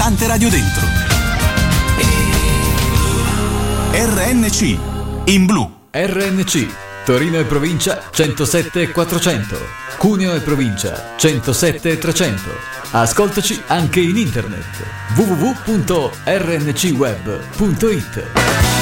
tante radio dentro. RNC in blu. RNC Torino e provincia 107 400, Cuneo e provincia 107 300. Ascoltaci anche in internet www.rncweb.it.